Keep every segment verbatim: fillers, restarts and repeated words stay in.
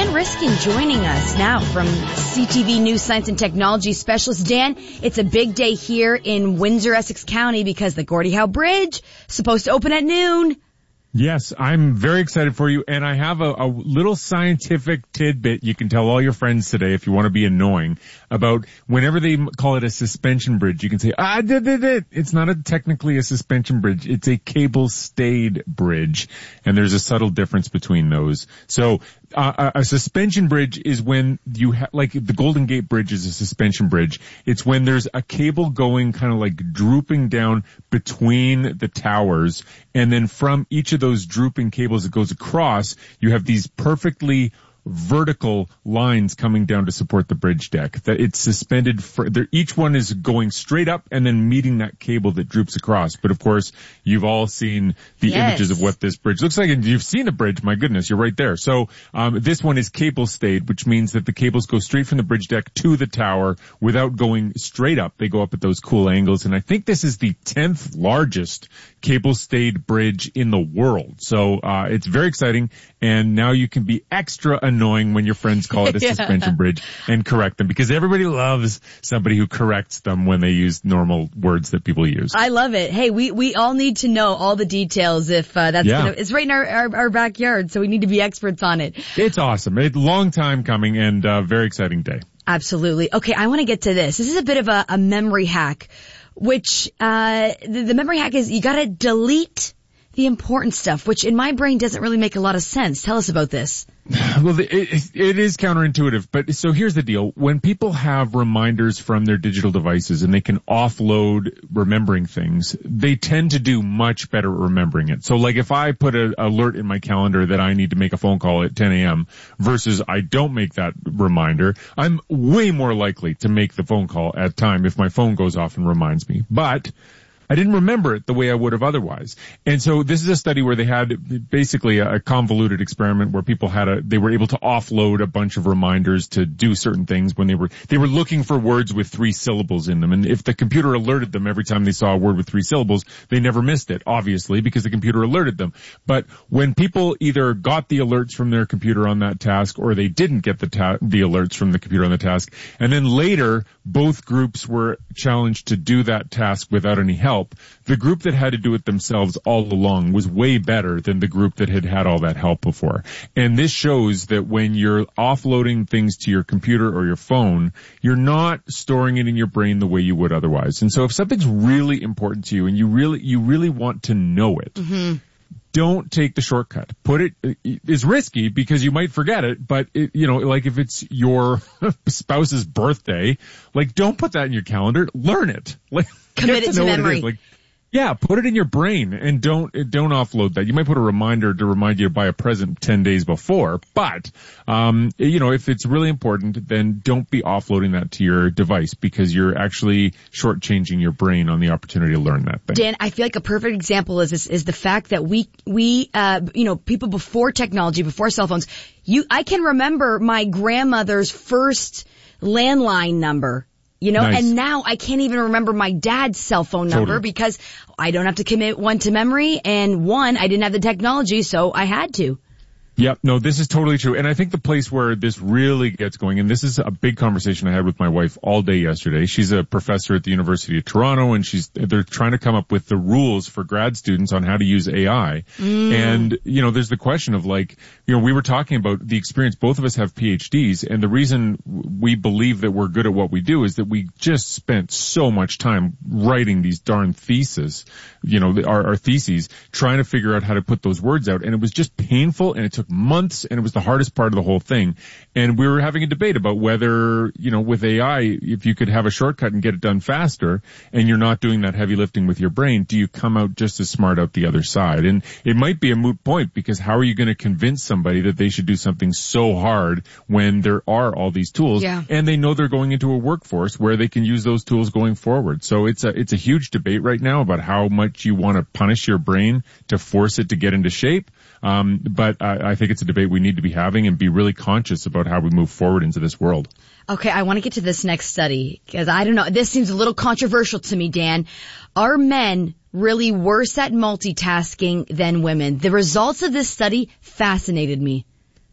Dan Riskin joining us now from C T V News Science and Technology Specialist. Dan, it's a big day here in Windsor, Essex County because the Gordie Howe Bridge is supposed to open at noon. Yes, I'm very excited for you, and I have a, a little scientific tidbit you can tell all your friends today if you want to be annoying about whenever they call it a suspension bridge, you can say, ah, did, did, did. It's not a, technically a suspension bridge. It's a cable-stayed bridge, and there's a subtle difference between those. So uh, a, a suspension bridge is when you have, like the Golden Gate Bridge is a suspension bridge. It's when there's a cable going kind of like drooping down between the towers, and then from each of those drooping cables that goes across, you have these perfectly vertical lines coming down to support the bridge deck. That it's suspended for, each one is going straight up and then meeting that cable that droops across. But of course, you've all seen the yes. images of what this bridge looks like, and you've seen the bridge. My goodness, you're right there. So um, this one is cable stayed, which means that the cables go straight from the bridge deck to the tower without going straight up. They go up at those cool angles, and I think this is the tenth largest cable stayed bridge in the world. So uh, it's very exciting, and now you can be extra annoying when your friends call it a yeah. suspension bridge and correct them, because everybody loves somebody who corrects them when they use normal words that people use. I love it. Hey, we, we all need to know all the details if uh, that's yeah. gonna, it's right in our, our, our backyard, so we need to be experts on it. It's awesome. It's a long time coming and a very exciting day. Absolutely. Okay, I want to get to this. This is a bit of a, a memory hack, which uh the, the memory hack is you got to delete the important stuff, which in my brain doesn't really make a lot of sense. Tell us about this. Well, it, it is counterintuitive, but so here's the deal. When people have reminders from their digital devices and they can offload remembering things, they tend to do much better at remembering it. So like if I put an alert in my calendar that I need to make a phone call at ten a.m. versus I don't make that reminder, I'm way more likely to make the phone call at time if my phone goes off and reminds me. But I didn't remember it the way I would have otherwise. And so this is a study where they had basically a convoluted experiment where people had a, they were able to offload a bunch of reminders to do certain things when they were, they were looking for words with three syllables in them. And if the computer alerted them every time they saw a word with three syllables, they never missed it, obviously, because the computer alerted them. But when people either got the alerts from their computer on that task or they didn't get the ta- the alerts from the computer on the task, and then later both groups were challenged to do that task without any help, the group that had to do it themselves all along was way better than the group that had had all that help before. And this shows that when you're offloading things to your computer or your phone, you're not storing it in your brain the way you would otherwise. And so if something's really important to you and you really, you really want to know it, mm-hmm. don't take the shortcut. Put it, it's risky because you might forget it, but it, you know, like if it's your spouse's birthday, like don't put that in your calendar. Learn it. Like, commit it to memory. Like, yeah, put it in your brain and don't, don't offload that. You might put a reminder to remind you to buy a present ten days before, but, um, you know, if it's really important, then don't be offloading that to your device because you're actually shortchanging your brain on the opportunity to learn that thing. Dan, I feel like a perfect example is this, is the fact that we, we, uh, you know, people before technology, before cell phones, you, I can remember my grandmother's first landline number. You know, nice. And now I can't even remember my dad's cell phone number totally. Because I don't have to commit one to memory, and one, I didn't have the technology, so I had to. Yep, no, this is totally true. And I think the place where this really gets going, and this is a big conversation I had with my wife all day yesterday. She's a professor at the University of Toronto, and she's, they're trying to come up with the rules for grad students on how to use A I. Mm. And, you know, there's the question of like, you know, we were talking about the experience. Both of us have P H Ds, and the reason we believe that we're good at what we do is that we just spent so much time writing these darn theses, you know, our, our theses, trying to figure out how to put those words out. And it was just painful, and it took months, and it was the hardest part of the whole thing. And we were having a debate about whether, you know, with A I, if you could have a shortcut and get it done faster, and you're not doing that heavy lifting with your brain, do you come out just as smart out the other side? And it might be a moot point, because how are you going to convince somebody that they should do something so hard when there are all these tools, yeah. and they know they're going into a workforce where they can use those tools going forward? So it's a, it's a huge debate right now about how much you want to punish your brain to force it to get into shape. Um, but I, I think it's a debate we need to be having and be really conscious about how we move forward into this world. Okay, I want to get to this next study because I don't know. This seems a little controversial to me, Dan. Are men really worse at multitasking than women? The results of this study fascinated me.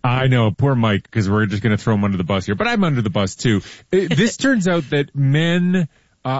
I know, poor Mike, because we're just going to throw him under the bus here, but I'm under the bus too. This turns out that men, uh,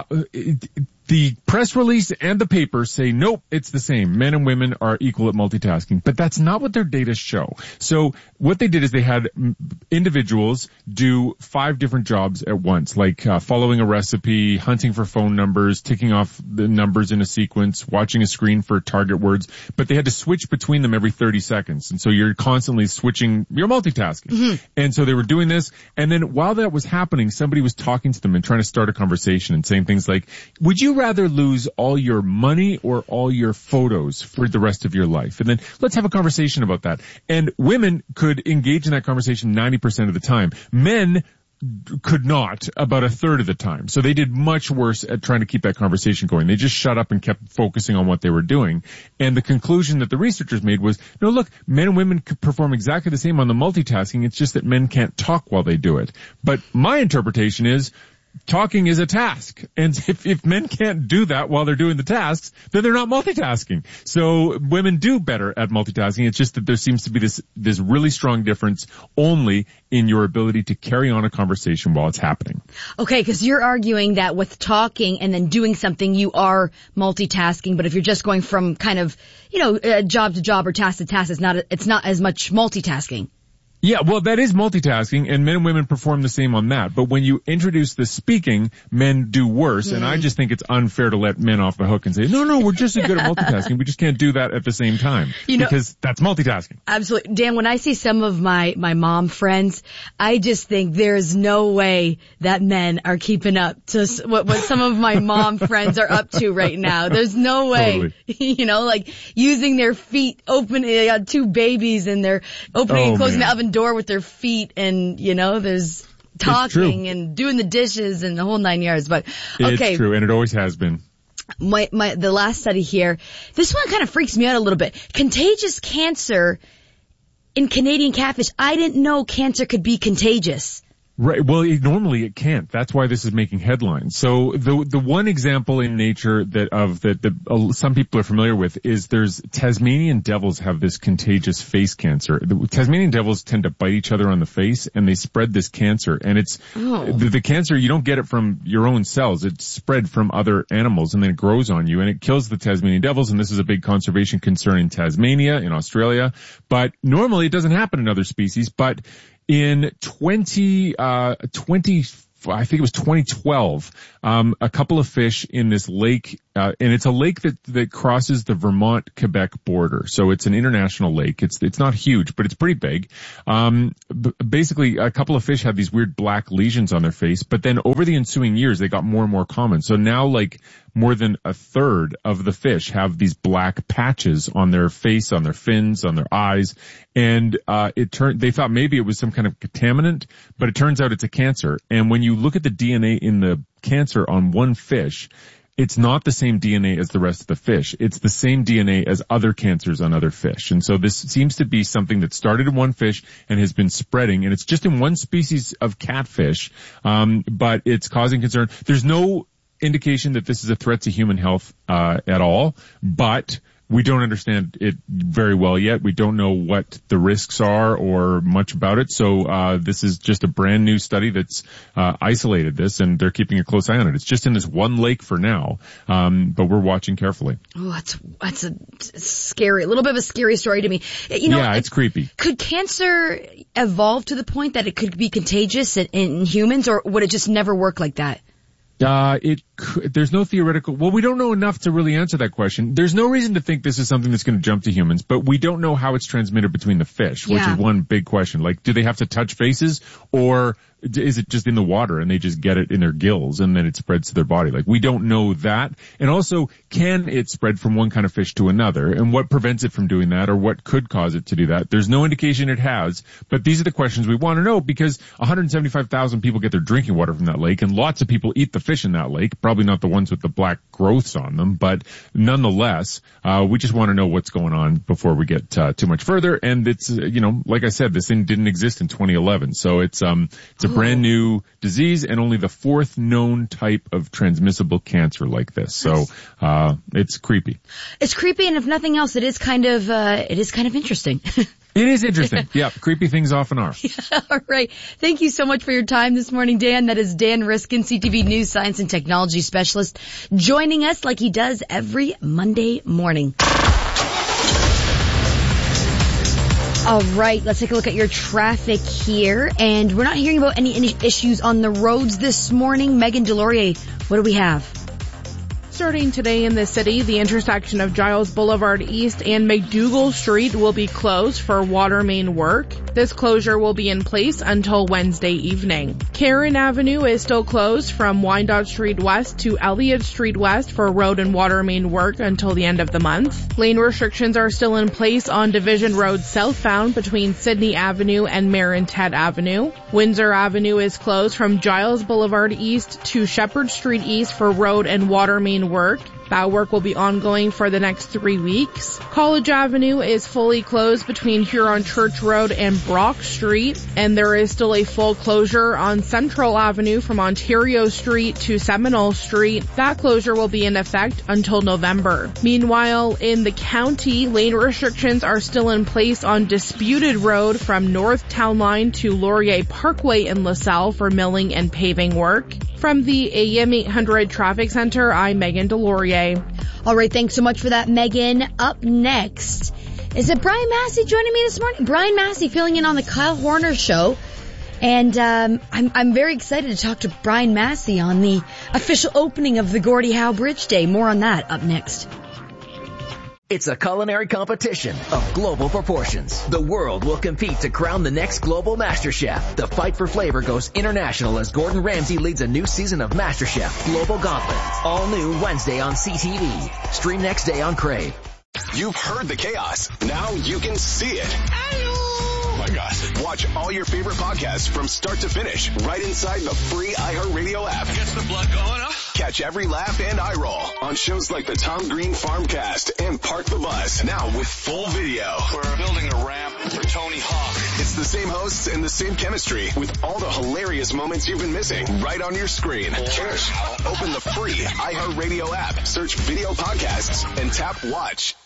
the press release and the paper say, nope, it's the same. Men and women are equal at multitasking, but that's not what their data show. So what they did is they had individuals do five different jobs at once, like uh, following a recipe, hunting for phone numbers, ticking off the numbers in a sequence, watching a screen for target words, but they had to switch between them every thirty seconds. And so you're constantly switching, you're multitasking. Mm-hmm. And so they were doing this. And then while that was happening, somebody was talking to them and trying to start a conversation and saying things like, would you rather lose all your money or all your photos for the rest of your life? And then let's have a conversation about that. And women could engage in that conversation ninety percent of the time. Men could not about a third of the time. So they did much worse at trying to keep that conversation going. They just shut up and kept focusing on what they were doing. And the conclusion that the researchers made was, no, look, men and women could perform exactly the same on the multitasking. It's just that men can't talk while they do it. But my interpretation is, talking is a task. And if, if men can't do that while they're doing the tasks, then they're not multitasking. So women do better at multitasking. It's just that there seems to be this, this really strong difference only in your ability to carry on a conversation while it's happening. Okay, because you're arguing that with talking and then doing something, you are multitasking. But if you're just going from kind of, you know, uh, job to job or task to task, it's not, it's not as much multitasking. Yeah, well, that is multitasking, and men and women perform the same on that. But when you introduce the speaking, men do worse, mm. and I just think it's unfair to let men off the hook and say, no, no, we're just as good at multitasking. We just can't do that at the same time, you know, because that's multitasking. Absolutely. Dan, when I see some of my, my mom friends, I just think there's no way that men are keeping up to what, what some of my mom friends are up to right now. There's no way, totally. You know, like using their feet, open, they got two babies, and they're opening oh, and closing man. the oven door with their feet, and you know there's talking and doing the dishes and the whole nine yards. But okay, it's true, and it always has been. My my the last study here, this one kind of freaks me out a little bit. Contagious cancer in Canadian catfish. I didn't know cancer could be contagious. Right. Well, it, normally it can't. That's why this is making headlines. So the the one example in nature that of that that uh, some people are familiar with is there's Tasmanian devils have this contagious face cancer. The Tasmanian devils tend to bite each other on the face, and they spread this cancer. And it's oh. the, the cancer, you don't get it from your own cells. It's spread from other animals, and then it grows on you, and it kills the Tasmanian devils. And this is a big conservation concern in Tasmania, in Australia. But normally it doesn't happen in other species. But in twenty, uh, twenty, I think it was twenty twelve, um, a couple of fish in this lake, uh, and it's a lake that, that crosses the Vermont-Quebec border. So it's an international lake. It's, it's not huge, but it's pretty big. Um, b- basically a couple of fish had these weird black lesions on their face, but then over the ensuing years, they got more and more common. So now like more than a third of the fish have these black patches on their face, on their fins, on their eyes. And, uh, it turned, they thought maybe it was some kind of contaminant, but it turns out it's a cancer. And when you look at the D N A in the cancer on one fish, it's not the same D N A as the rest of the fish. It's the same D N A as other cancers on other fish. And so this seems to be something that started in one fish and has been spreading. And it's just in one species of catfish, um, but it's causing concern. There's no indication that this is a threat to human health uh, at all, but we don't understand it very well yet. We don't know what the risks are or much about it. So uh this is just a brand new study that's uh isolated this, and they're keeping a close eye on it. It's just in this one lake for now, um but we're watching carefully. Oh, that's that's a scary, a little bit of a scary story to me. You know, yeah, it's creepy. Could cancer evolve to the point that it could be contagious in, in humans, or would it just never work like that? Uh, it, there's no theoretical, well, we don't know enough to really answer that question. There's no reason to think this is something that's going to jump to humans, but we don't know how it's transmitted between the fish, which yeah. is one big question. Like, do they have to touch faces, or is it just in the water and they just get it in their gills and then it spreads to their body? Like, we don't know that. And also, can it spread from one kind of fish to another? And what prevents it from doing that, or what could cause it to do that? There's no indication it has, but these are the questions we want to know, because one hundred seventy-five thousand people get their drinking water from that lake, and lots of people eat the fish in that lake. Probably not the ones with the black growths on them, but nonetheless, uh, we just want to know what's going on before we get uh, too much further. And it's, uh, you know, like I said, this thing didn't exist in twenty eleven, so it's um, it's a brand new disease, and only the fourth known type of transmissible cancer like this. So uh, it's creepy. It's creepy, and if nothing else, it is kind of uh, it is kind of interesting. It is interesting. Yeah, creepy things often are. Yeah, all right. Thank you so much for your time this morning, Dan. That is Dan Riskin, C T V News Science and Technology Specialist, joining us like he does every Monday morning. All right, let's take a look at your traffic here. And we're not hearing about any, any issues on the roads this morning. Megan Delorier, what do we have? Starting today in the city, the intersection of Giles Boulevard East and McDougal Street will be closed for water main work. This closure will be in place until Wednesday evening. Karen Avenue is still closed from Wyandotte Street West to Elliott Street West for road and water main work until the end of the month. Lane restrictions are still in place on Division Road southbound between Sydney Avenue and Marintet Avenue. Windsor Avenue is closed from Giles Boulevard East to Shepherd Street East for road and water main work. That work will be ongoing for the next three weeks. College Avenue is fully closed between Huron Church Road and Brock Street, and there is still a full closure on Central Avenue from Ontario Street to Seminole Street. That closure will be in effect until November. Meanwhile, in the county, lane restrictions are still in place on Disputed Road from North Town Line to Laurier Parkway in LaSalle for milling and paving work. From the A M eight hundred Traffic Center, I'm Megan Delorier. All right, thanks so much for that, Megan. Up next, is it Brian Massey joining me this morning? Brian Massey filling in on the Kyle Horner Show. And um, I'm, I'm very excited to talk to Brian Massey on the official opening of the Gordie Howe Bridge Day. More on that up next. It's a culinary competition of global proportions. The world will compete to crown the next global Master Chef. The fight for flavor goes international as Gordon Ramsay leads a new season of MasterChef Global Gauntlet. All new Wednesday on C T V. Stream next day on Crave. You've heard the chaos. Now you can see it. Oh my God. Watch all your favorite podcasts from start to finish right inside the free iHeartRadio app. Gets the blood going up. Catch every laugh and eye roll on shows like the Tom Green Farmcast and Park the Bus. Now with full video. We're building a ramp for Tony Hawk. It's the same hosts and the same chemistry with all the hilarious moments you've been missing right on your screen. Cheers. Open the free iHeartRadio app, search video podcasts, and tap watch.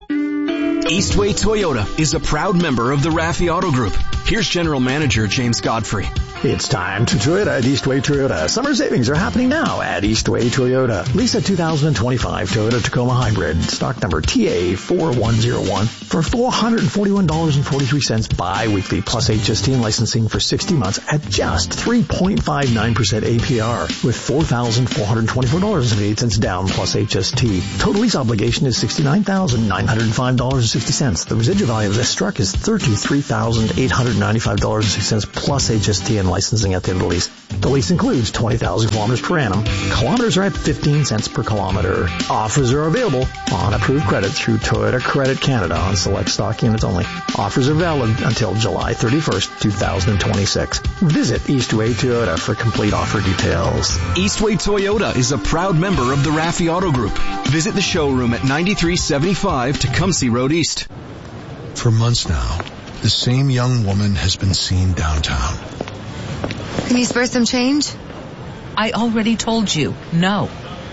Eastway Toyota is a proud member of the Raffi Auto Group. Here's General Manager James Godfrey. It's time to Toyota at Eastway Toyota. Summer savings are happening now at Eastway Toyota. Lease a two thousand twenty-five Toyota Tacoma Hybrid, stock number T A four one zero one, for four hundred forty-one dollars and forty-three cents bi-weekly plus H S T and licensing for sixty months at just three point five nine percent A P R with four thousand four hundred twenty-four dollars and eighty cents down plus H S T. Total lease obligation is sixty-nine thousand nine hundred five dollars and sixty cents. The residual value of this truck is thirty-three thousand eight hundred ninety-five dollars and sixty cents plus H S T and licensing at the end of the lease. The lease includes twenty thousand kilometers per annum. Kilometers are at fifteen cents per kilometer. Offers are available on approved credit through Toyota Credit Canada on select stock units only. Offers are valid until July thirty-first, two thousand twenty-six. Visit Eastway Toyota for complete offer details. Eastway Toyota is a proud member of the Raffi Auto Group. Visit the showroom at ninety-three seventy-five Tecumseh Road East. For months now, the same young woman has been seen downtown. Can you spare some change? I already told you, no.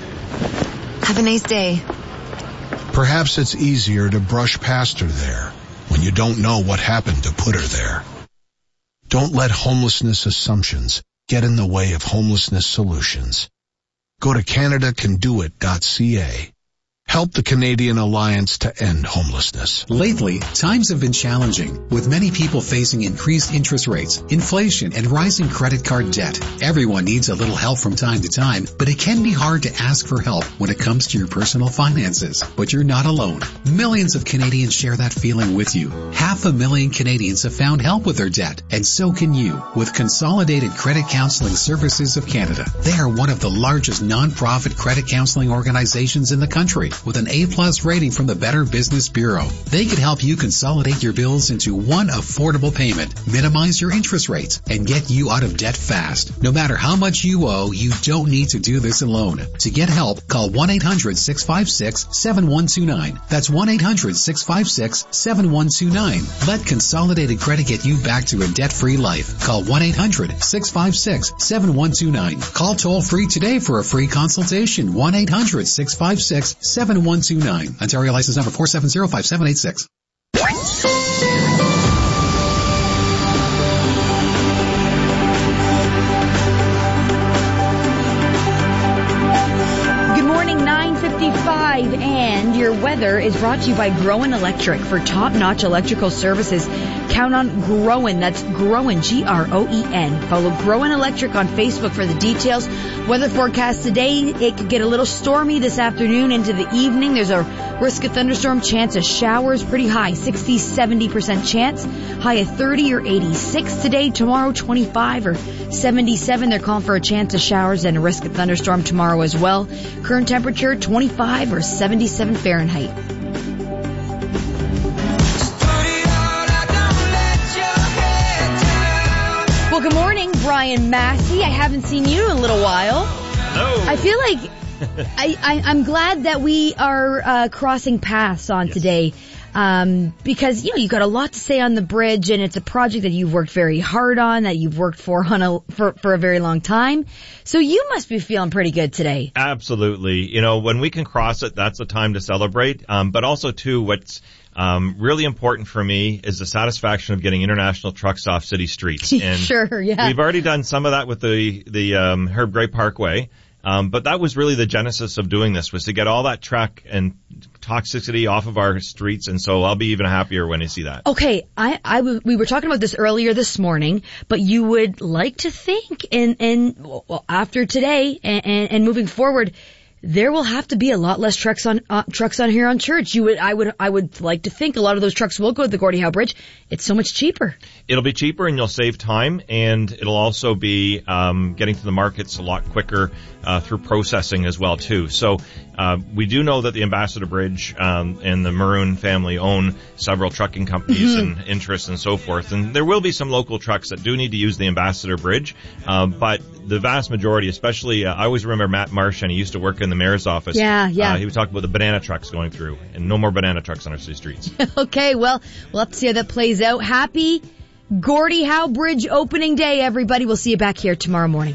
Have a nice day. Perhaps it's easier to brush past her there when you don't know what happened to put her there. Don't let homelessness assumptions get in the way of homelessness solutions. Go to Canada Can Do It dot C A. Help the Canadian Alliance to End Homelessness. Lately, times have been challenging, with many people facing increased interest rates, inflation, and rising credit card debt. Everyone needs a little help from time to time, but it can be hard to ask for help when it comes to your personal finances. But you're not alone. Millions of Canadians share that feeling with you. Half a million Canadians have found help with their debt, and so can you, with Consolidated Credit Counseling Services of Canada. They are one of the largest non-profit credit counseling organizations in the country, with an A-plus rating from the Better Business Bureau. They could help you consolidate your bills into one affordable payment, minimize your interest rates, and get you out of debt fast. No matter how much you owe, you don't need to do this alone. To get help, call one eight hundred six five six seven one two nine. That's one eight hundred six five six seven one two nine. Let Consolidated Credit get you back to a debt-free life. Call one eight hundred six five six seven one two nine. Call toll-free today for a free consultation. one eight hundred six five six seven one two nine. Ontario license number four seven zero five seven eight six. Your weather is brought to you by Groen Electric. For top-notch electrical services, count on Groen. That's Groen, G R O E N. Follow Groen Electric on Facebook for the details. Weather forecast today, it could get a little stormy this afternoon into the evening. There's a risk of thunderstorm, chance of showers, pretty high, sixty, seventy percent chance. High of thirty or eighty-six today. Tomorrow, twenty-five or seventy-seven. They're calling for a chance of showers and a risk of thunderstorm tomorrow as well. Current temperature, twenty-five or seventy-seven Fahrenheit. Well, good morning, Brian Massey. I haven't seen you in a little while. Hello. I feel like I, I, I'm glad that we are uh, crossing paths on yes. today. Um, because, you know, you've got a lot to say on the bridge, and it's a project that you've worked very hard on, that you've worked for on a, for, for a very long time. So you must be feeling pretty good today. Absolutely. You know, when we can cross it, that's the time to celebrate. Um, but also too, what's, um, really important for me is the satisfaction of getting international trucks off city streets. And sure, yeah. We've already done some of that with the, the, um, Herb Gray Parkway. Um, but that was really the genesis of doing this, was to get all that truck and toxicity off of our streets. And so I'll be even happier when I see that. Okay. I, I w- we were talking about this earlier this morning, but you would like to think and, and, well, after today and, and, and moving forward, there will have to be a lot less trucks on uh, trucks on here on Church. You would, I would, I would like to think a lot of those trucks will go to the Gordie Howe Bridge. It's so much cheaper. It'll be cheaper, and you'll save time, and it'll also be um, getting to the markets a lot quicker uh, through processing as well too. So uh, we do know that the Ambassador Bridge um, and the Maroon family own several trucking companies mm-hmm. and interests and so forth, and there will be some local trucks that do need to use the Ambassador Bridge, uh, but the vast majority, especially, uh, I always remember Matt Marsh, and he used to work in the mayor's office. Yeah, yeah. Uh, he was talking about the banana trucks going through, and no more banana trucks on our city streets. Okay, well, we'll have to see how that plays out. Happy Gordie Howe Bridge opening day, everybody. We'll see you back here tomorrow morning.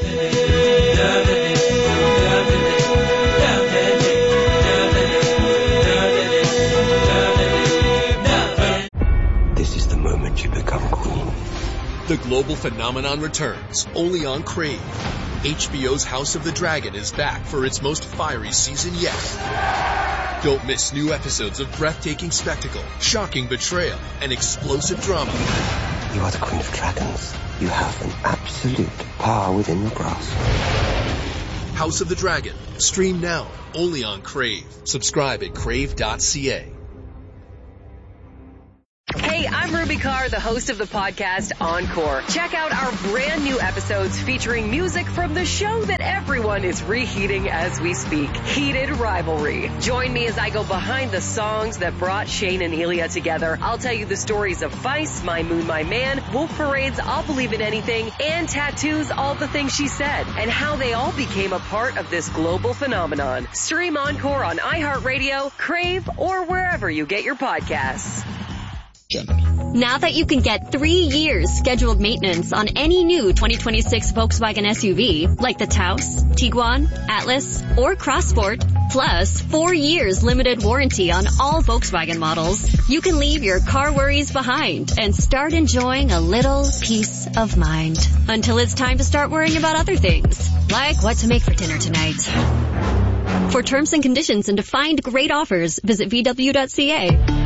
This is the moment you become queen. The global phenomenon returns, only on Crave. H B O's House of the Dragon is back for its most fiery season yet. Don't miss new episodes of breathtaking spectacle, shocking betrayal, and explosive drama. You are the Queen of Dragons. You have an absolute power within your grasp. House of the Dragon. Stream now, only on Crave. Subscribe at crave dot c a. Hey, I'm Ruby Carr, the host of the podcast Encore. Check out our brand new episodes featuring music from the show that everyone is reheating as we speak, Heated Rivalry. Join me as I go behind the songs that brought Shane and Elia together. I'll tell you the stories of Vice, My Moon, My Man, Wolf Parade's I'll Believe in Anything, and Tattoo's All the Things She Said, and how they all became a part of this global phenomenon. Stream Encore on iHeartRadio, Crave, or wherever you get your podcasts. Now that you can get three years scheduled maintenance on any new twenty twenty-six Volkswagen S U V, like the Taos, Tiguan, Atlas, or Crossport, plus four years limited warranty on all Volkswagen models, you can leave your car worries behind and start enjoying a little peace of mind. Until it's time to start worrying about other things, like what to make for dinner tonight. For terms and conditions and to find great offers, visit v w dot c a.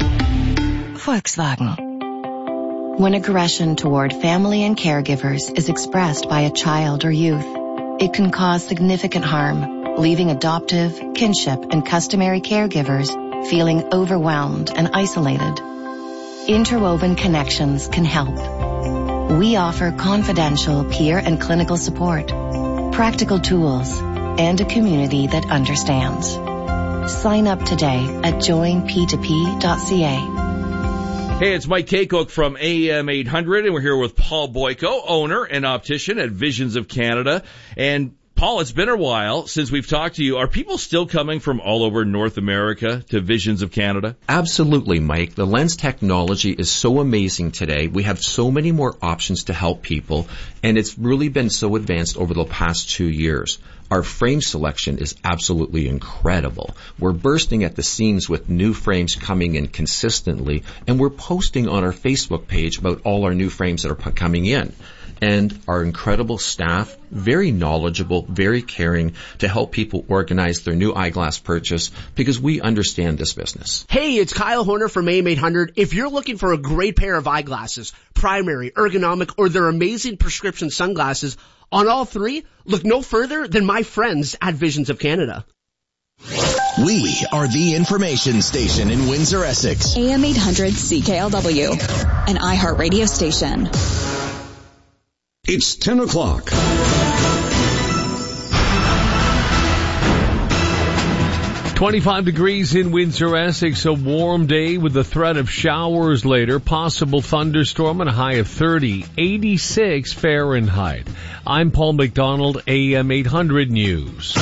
Volkswagen. When aggression toward family and caregivers is expressed by a child or youth, it can cause significant harm, leaving adoptive, kinship, and customary caregivers feeling overwhelmed and isolated. Interwoven Connections can help. We offer confidential peer and clinical support, practical tools, and a community that understands. Sign up today at join p two p dot c a. Hey, it's Mike Kaycock from A M eight hundred, and we're here with Paul Boyko, owner and optician at Visions of Canada. And Paul, it's been a while since we've talked to you. Are people still coming from all over North America to Visions of Canada? Absolutely, Mike. The lens technology is so amazing today. We have so many more options to help people, and it's really been so advanced over the past two years. Our frame selection is absolutely incredible. We're bursting at the seams with new frames coming in consistently, and we're posting on our Facebook page about all our new frames that are coming in. and our incredible staff, very knowledgeable, very caring, to help people organize their new eyeglass purchase because we understand this business. Hey, it's Kyle Horner from A M eight hundred. If you're looking for a great pair of eyeglasses, primary, ergonomic, or their amazing prescription sunglasses, on all three, look no further than my friends at Visions of Canada. We are the information station in Windsor, Essex. A M eight hundred C K L W, an iHeartRadio station. It's ten o'clock. twenty-five degrees in Windsor, Essex, a warm day with the threat of showers later, possible thunderstorm and a high of thirty, eighty-six Fahrenheit. I'm Paul McDonald, A M eight hundred News.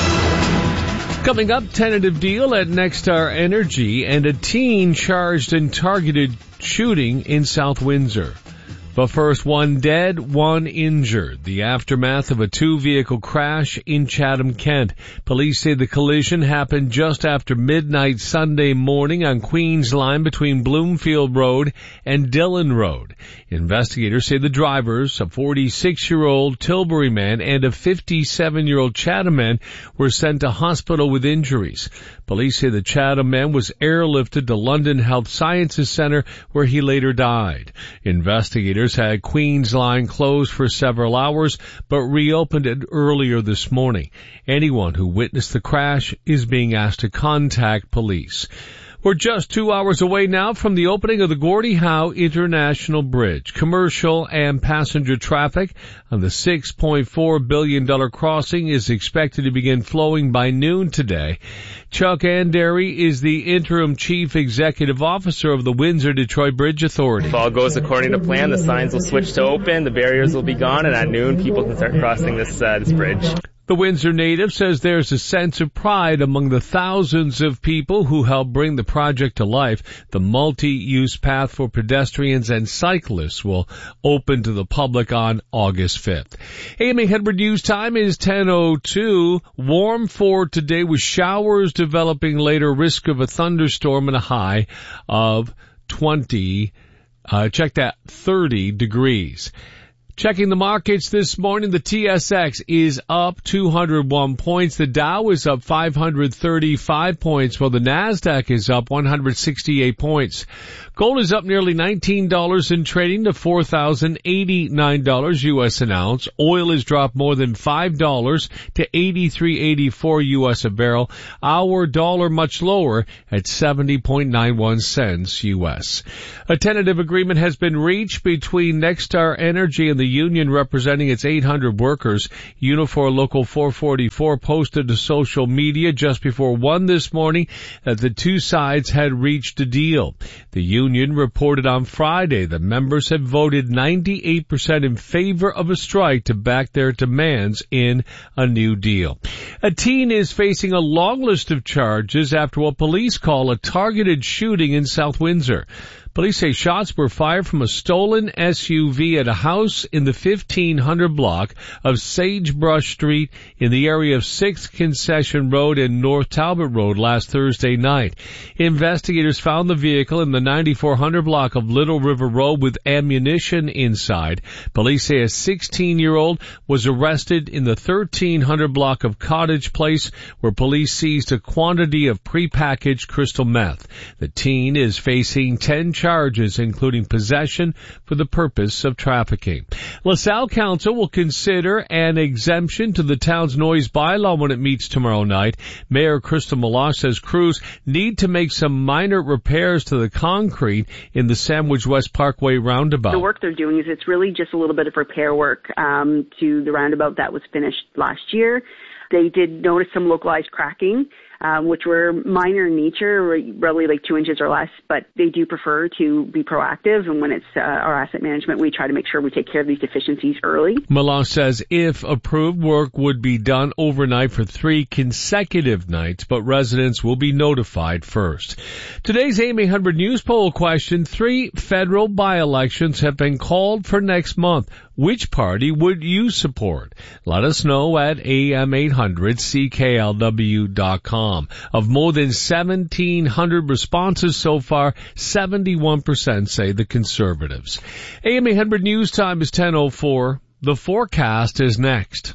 Coming up, tentative deal at Nexstar Energy and a teen charged in targeted shooting in South Windsor. But first, one dead, one injured. The aftermath of a two-vehicle crash in Chatham, Kent. Police say the collision happened just after midnight Sunday morning on Queens Line between Bloomfield Road and Dillon Road. Investigators say the drivers, a forty-six-year-old Tilbury man and a fifty-seven-year-old Chatham man, were sent to hospital with injuries. Police say the Chatham man was airlifted to London Health Sciences Centre where he later died. Investigators had Queens Line closed for several hours but reopened it earlier this morning. Anyone who witnessed the crash is being asked to contact police. We're just two hours away now from the opening of the Gordie Howe International Bridge. Commercial and passenger traffic on the six point four billion dollars crossing is expected to begin flowing by noon today. Chuck Andery is the interim chief executive officer of the Windsor-Detroit Bridge Authority. If all goes according to plan, the signs will switch to open, the barriers will be gone, and at noon people can start crossing this, uh, this bridge. The Windsor native says there's a sense of pride among the thousands of people who helped bring the project to life. The multi-use path for pedestrians and cyclists will open to the public on August fifth. A M eight hundred News time is ten oh two. Warm for today with showers developing later, risk of a thunderstorm and a high of twenty, uh, check that, thirty degrees. Checking the markets this morning, the T S X is up two hundred one points. The Dow is up five hundred thirty-five points, while the NASDAQ is up one hundred sixty-eight points. Gold is up nearly nineteen dollars in trading to four thousand eighty-nine dollars U S an ounce. Oil has dropped more than five dollars to eighty-three eighty-four U S a barrel. Our dollar much lower at seventy point nine one cents U S. A tentative agreement has been reached between Nexstar Energy and the union representing its eight hundred workers. Unifor Local four forty-four posted to social media just before one this morning that the two sides had reached a deal. The union reported on Friday that members had voted ninety-eight percent in favor of a strike to back their demands in a new deal. A teen is facing a long list of charges after what police call a targeted shooting in South Windsor. Police say shots were fired from a stolen S U V at a house in the fifteen hundred block of Sagebrush Street in the area of sixth Concession Road and North Talbot Road last Thursday night. Investigators found the vehicle in the ninety-four hundred block of Little River Road with ammunition inside. Police say a sixteen-year-old was arrested in the thirteen hundred block of Cottage Place, where police seized a quantity of prepackaged crystal meth. The teen is facing ten charges, including possession for the purpose of trafficking. LaSalle Council will consider an exemption to the town's noise bylaw when it meets tomorrow night. Mayor Crystal Meloche says crews need to make some minor repairs to the concrete in the Sandwich West Parkway roundabout. The work they're doing is it's really just a little bit of repair work um, to the roundabout that was finished last year. They did notice some localized cracking, um, which were minor in nature, really like two inches or less, but they do prefer to be proactive. And when it's uh, our asset management, we try to make sure we take care of these deficiencies early. Meloche says if approved, work would be done overnight for three consecutive nights, but residents will be notified first. Today's A M eight hundred News poll question, three federal by-elections have been called for next month. Which party would you support? Let us know at A M eight hundred C K L W dot com. Of more than seventeen hundred responses so far, seventy-one percent say the Conservatives. A M eight hundred News time is ten oh four. The forecast is next.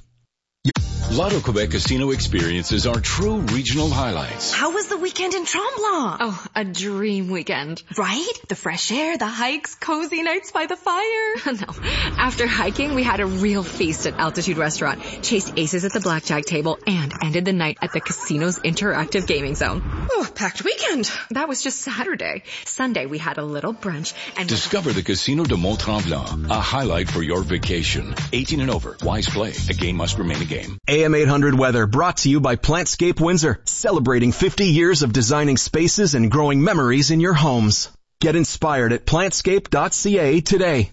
Lotto Quebec Casino experiences are true regional highlights. How was the weekend in Tremblant? Oh, a dream weekend. Right? The fresh air, the hikes, cozy nights by the fire. No. After hiking, we had a real feast at Altitude Restaurant, chased aces at the blackjack table, and ended the night at the casino's interactive gaming zone. Oh, packed weekend. That was just Saturday. Sunday, we had a little brunch and... Discover the Casino de Mont-Tremblant, a highlight for your vacation. eighteen and over. Wise play. A game must remain a game. A M eight hundred weather brought to you by Plantscape Windsor, celebrating fifty years of designing spaces and growing memories in your homes. Get inspired at plantscape dot c a today.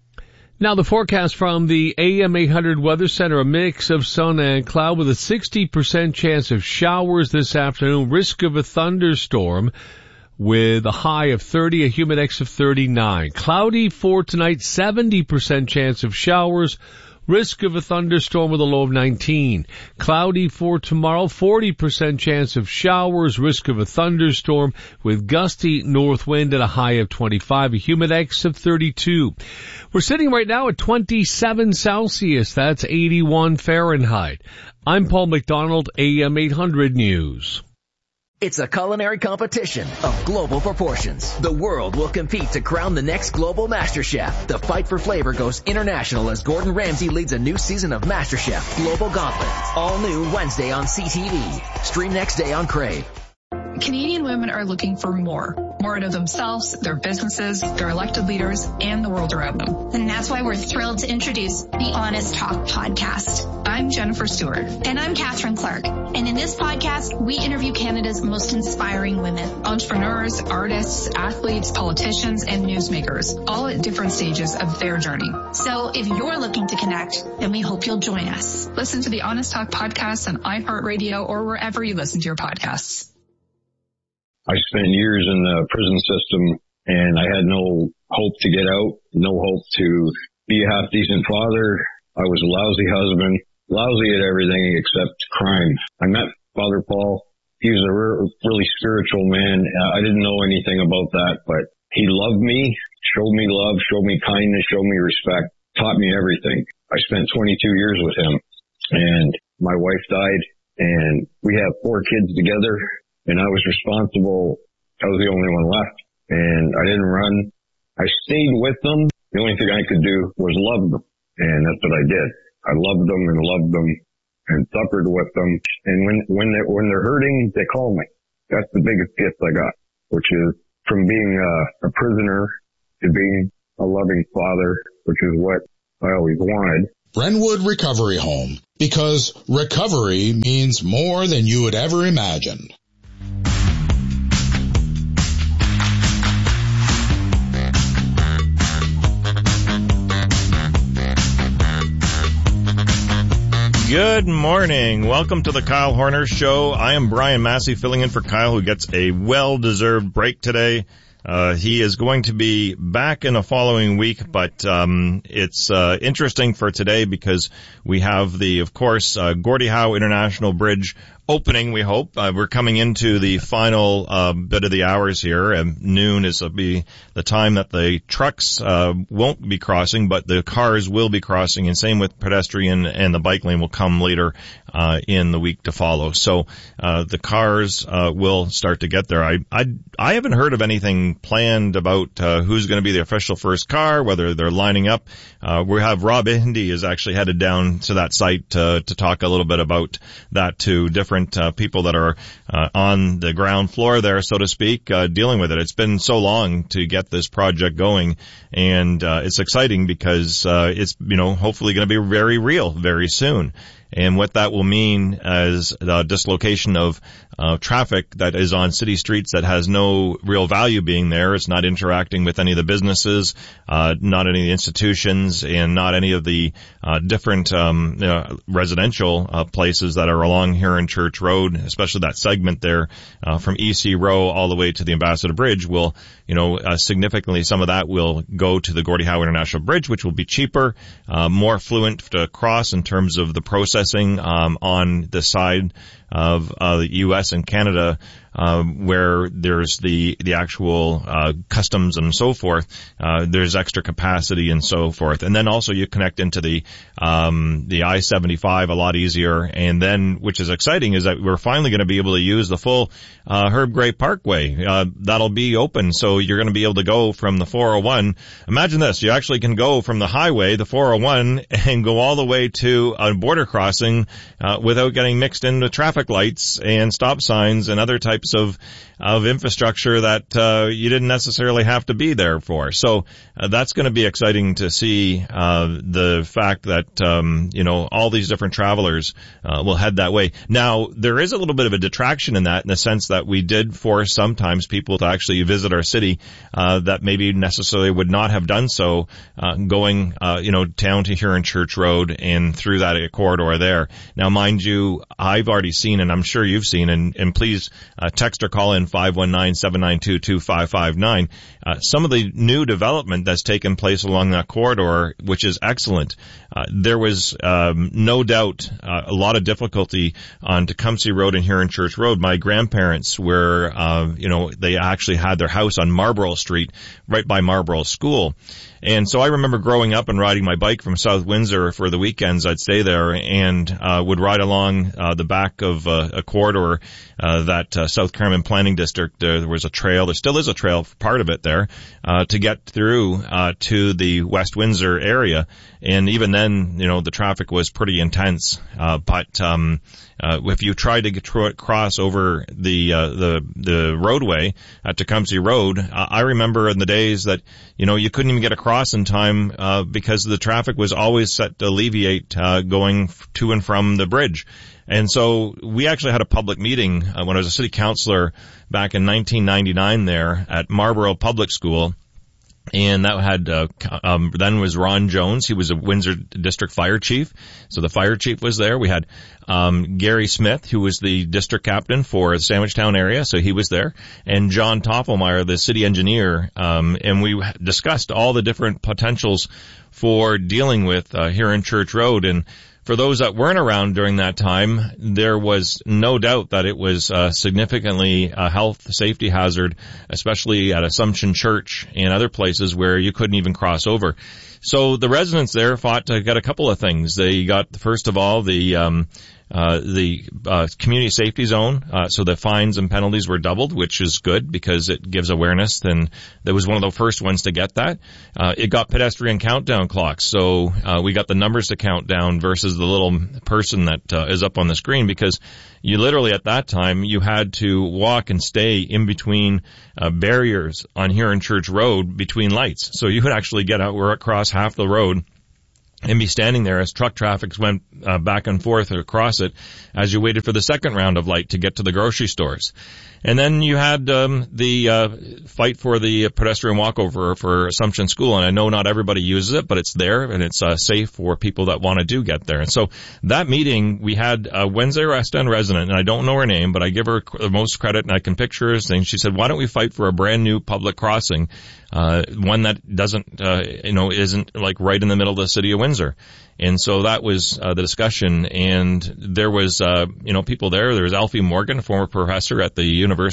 Now the forecast from the A M eight hundred Weather Center, a mix of sun and cloud with a sixty percent chance of showers this afternoon, risk of a thunderstorm with a high of thirty, a humidex of thirty-nine. Cloudy for tonight, seventy percent chance of showers, risk of a thunderstorm with a low of nineteen. Cloudy for tomorrow, forty percent chance of showers, risk of a thunderstorm with gusty north wind at a high of twenty-five, a humidex of thirty-two. We're sitting right now at twenty-seven Celsius. That's eighty-one Fahrenheit. I'm Paul McDonald, A M eight hundred News. It's a culinary competition of global proportions. The world will compete to crown the next global master chef. The fight for flavor goes international as Gordon Ramsay leads a new season of MasterChef Global Gauntlet. All new Wednesday on C T V. Stream next day on Crave. Canadian women are looking for more. More out of themselves, their businesses, their elected leaders, and the world around them. And that's why we're thrilled to introduce the Honest Talk podcast. I'm Jennifer Stewart. And I'm Catherine Clark. And in this podcast, we interview Canada's most inspiring women. Entrepreneurs, artists, athletes, politicians, and newsmakers, all at different stages of their journey. So if you're looking to connect, then we hope you'll join us. Listen to the Honest Talk podcast on iHeartRadio or wherever you listen to your podcasts. I spent years in the prison system, and I had no hope to get out, no hope to be a half-decent father. I was a lousy husband, lousy at everything except crime. I met Father Paul. He was a re- really spiritual man. I didn't know anything about that, but he loved me, showed me love, showed me kindness, showed me respect, taught me everything. I spent twenty-two years with him, and my wife died, and we have four kids together. And I was responsible. I was the only one left. And I didn't run. I stayed with them. The only thing I could do was love them. And that's what I did. I loved them and loved them and suffered with them. And when, when they're, when they're hurting, they call me. That's the biggest gift I got, which is from being a, a prisoner to being a loving father, which is what I always wanted. Brentwood Recovery Home, because recovery means more than you would ever imagine. Good morning. Welcome to the Kyle Horner Show. I am Brian Massey filling in for Kyle, who gets a well-deserved break today. Uh, he is going to be back in the following week, but um, it's uh, interesting for today because we have the, of course, uh, Gordie Howe International Bridge opening, we hope. Uh, we're coming into the final uh, bit of the hours here, and noon is will be the time that the trucks uh, won't be crossing, but the cars will be crossing, and same with pedestrian and the bike lane will come later uh, in the week to follow. So uh, the cars uh, will start to get there. I I, I haven't heard of anything planned about uh, who's going to be the official first car, whether they're lining up. Uh, we have Rob Indy is actually headed down to that site uh, to talk a little bit about that to different Uh, people that are uh, on the ground floor there, so to speak, uh, dealing with it. It's been so long to get this project going, and uh, it's exciting because uh, it's, you know, hopefully going to be very real very soon. And what that will mean as the dislocation of uh, traffic that is on city streets that has no real value being there. It's not interacting with any of the businesses, uh, not any of the institutions, and not any of the uh, different um, you know, residential uh, places that are along Huron Church Road, especially that segment there uh, from E C Row all the way to the Ambassador Bridge. Will, you know, uh, significantly some of that will go to the Gordie Howe International Bridge, which will be cheaper, uh, more fluent to cross in terms of the process. Um, on the side of uh, the U S and Canada, um, where there's the the actual uh, customs and so forth. Uh, there's extra capacity and so forth, and then also you connect into the um, the I seventy-five a lot easier. And then, which is exciting, is that we're finally going to be able to use the full uh, Herb Gray Parkway. Uh, that'll be open, so you're going to be able to go from the four oh one. Imagine this: you actually can go from the highway, the four oh one, and go all the way to a border crossing uh, without getting mixed into traffic lights and stop signs and other types of of infrastructure that uh, you didn't necessarily have to be there for. So uh, that's going to be exciting to see uh, the fact that um, you know all these different travelers uh, will head that way. Now there is a little bit of a detraction in that, in the sense that we did force sometimes people to actually visit our city uh, that maybe necessarily would not have done so, uh, going uh, you know down to Huron Church Road and through that corridor there. Now, mind you, I've already seen, and I'm sure you've seen, and, and please uh, text or call in five one nine, seven nine two, two five five nine. Uh, some of the new development that's taken place along that corridor, which is excellent. Uh, there was um, no doubt uh, a lot of difficulty on Tecumseh Road and Huron Church Road. My grandparents were, uh, you know, they actually had their house on Marlborough Street, right by Marlborough School. And so I remember growing up and riding my bike from South Windsor for the weekends. I'd stay there and uh, would ride along uh, the back of uh, a corridor, uh, that uh, South Carmen Planning District. Uh, there was a trail. There still is a trail, part of it there, uh, to get through uh, to the West Windsor area. And even then, you know, the traffic was pretty intense. Uh, but um, uh, if you tried to get tr- cross over the uh, the the roadway at Tecumseh Road, uh, I remember in the days that, you know, you couldn't even get across in time uh, because the traffic was always set to alleviate uh, going to and from the bridge. And so we actually had a public meeting uh, when I was a city councillor back in nineteen ninety-nine there at Marlborough Public School. And that had, uh, um, then was Ron Jones. He was a Windsor District Fire Chief. So the fire chief was there. We had, um, Gary Smith, who was the district captain for the Sandwichtown area. So he was there. And John Toffelmeyer, the city engineer. Um, and we discussed all the different potentials for dealing with, uh, Huron Church Road. And for those that weren't around during that time, there was no doubt that it was uh, significantly a health safety hazard, especially at Assumption Church and other places where you couldn't even cross over. So the residents there fought to get a couple of things. They got, first of all, the um Uh, the uh, community safety zone, uh, so the fines and penalties were doubled, which is good because it gives awareness. And that was one of the first ones to get that. Uh, it got pedestrian countdown clocks, so uh, we got the numbers to count down versus the little person that uh, is up on the screen, because you literally at that time you had to walk and stay in between uh, barriers on Huron Church Road between lights. So you could actually get out, we're across half the road, and be standing there as truck traffic went uh, back and forth across it as you waited for the second round of light to get to the grocery stores. And then you had um, the uh, fight for the pedestrian walkover for Assumption School. And I know not everybody uses it, but it's there, and it's uh, safe for people that want to do get there. And so that meeting, we had a Wednesday West End resident, and I don't know her name, but I give her the most credit, and I can picture her saying, she said, why don't we fight for a brand new public crossing, uh, one that doesn't, uh, you know, isn't like right in the middle of the city of Windsor. And so that was uh, the discussion, and there was, uh, you know, people there. There was Alfie Morgan, a former professor at the University